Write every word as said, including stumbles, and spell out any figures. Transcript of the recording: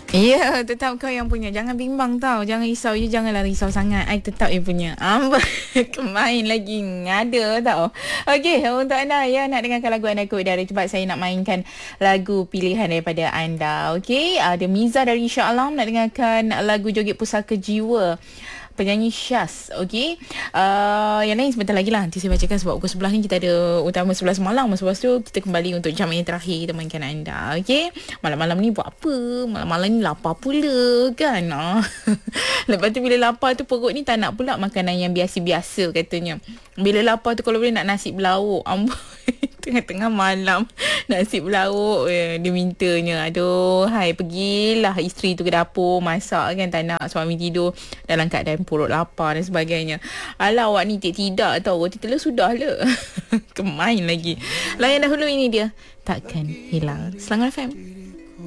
Ya, tetap kau yang punya. Jangan bimbang tau. Jangan risau. You janganlah risau sangat. I tetap you punya. Ambak. Kemain lagi. Ngada tau. Okey, untuk anda ya nak dengarkan lagu anda ikut dari cepat saya nak mainkan lagu pilihan daripada anda. Okey, ada Miza dari Shah Alam nak dengarkan lagu Joget Pusaka Jiwa. Penyanyi Syaz. Okey. Uh, yang lain sebentar lagi lah. Nanti saya bacakan sebab pukul sebelas ni kita ada utama sebelas malam. Lepas tu kita kembali untuk jam yang terakhir temankan anda. Okey. Malam-malam ni buat apa? Malam-malam ni lapar pula kan. Ah. Lepas tu bila lapar tu perut ni tak nak pula makanan yang biasa-biasa katanya. Bila lapar tu kalau boleh nak nasi berlauk. Amboi. Tengah-tengah malam nasi berlauk eh, dia mintanya. Aduh, hai pergilah isteri tu ke dapur masak kan, tak nak suami tidur dalam keadaan perut lapar dan sebagainya. Alah awak ni tidak tahu roti telur sudah le. Kemain lagi. Layan dahulu ini dia Takkan Hilang. Selangor F M.